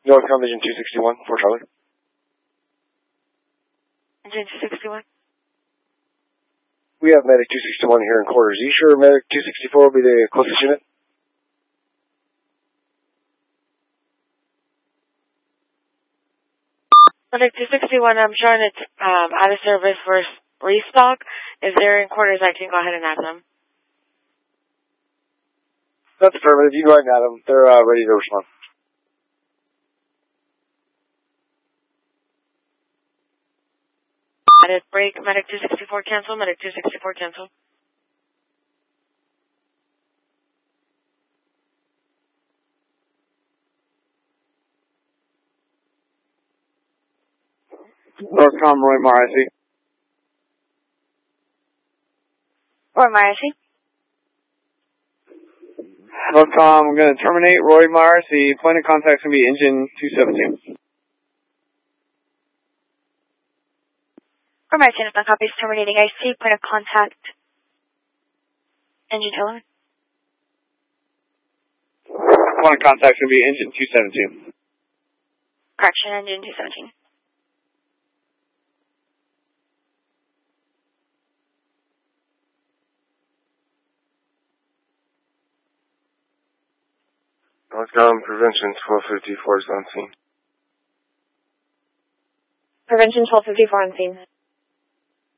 Northcom Engine 261 for Charlie. Engine 261. We have Medic 261 here in quarters. Are you sure Medic 264 will be the closest unit? Medic 261, I'm showing it's out of service for restock. If they're in quarters, I can go ahead and add them. That's affirmative. You can go ahead and add them. They're ready to respond. Added break. Medic 264 cancel. Medic 264 cancel. Northcom, Roy Marcy. Or Marcy. Northcom, I'm going to terminate Roy Marcy. Point of contact is going to be Engine 217. Or Marcy, if my copy is terminating, I see point of contact. Engine 11. Point of contact is going to be Engine 217. Correction, Engine 217. Northcom, Prevention 1254 is on scene. Prevention 1254 on scene.